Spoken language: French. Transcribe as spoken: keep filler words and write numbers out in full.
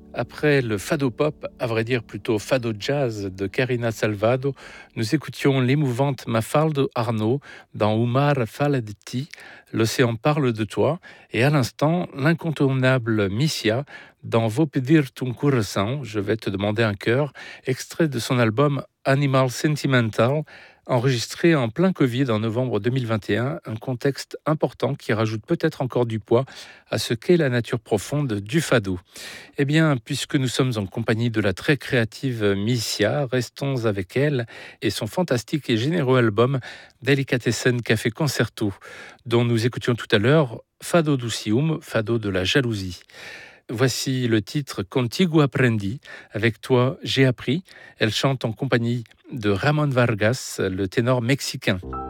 Après le fado pop, à vrai dire plutôt fado jazz de Karina Salvado, nous écoutions l'émouvante Mafalda Arnaud dans Umar Faladetti, L'océan parle de toi, et à l'instant, l'incontournable Missia dans Vou pedir ton coração, je vais te demander un cœur, extrait de son album Animal Sentimental, enregistré en plein Covid en novembre deux mille vingt et un, un contexte important qui rajoute peut-être encore du poids à ce qu'est la nature profonde du fado. Eh bien, puisque nous sommes en compagnie de la très créative Missia, restons avec elle et son fantastique et généreux album Delicatessen Café Concerto, dont nous écoutions tout à l'heure Fado do Ciúme, Fado de la jalousie. Voici le titre Contigo Aprendi, avec toi j'ai appris. Elle chante en compagnie de Ramon Vargas, le ténor mexicain.